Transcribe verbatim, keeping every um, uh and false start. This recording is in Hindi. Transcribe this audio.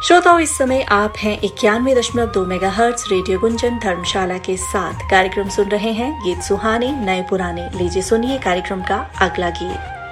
श्रोताओं, इस समय आप हैं इक्यानवे दशमलव दो मेगा हर्ट्ज रेडियो गुंजन धर्मशाला के साथ कार्यक्रम सुन रहे हैं। गीत सुहाने नए पुराने। लीजिए सुनिए कार्यक्रम का अगला गीत।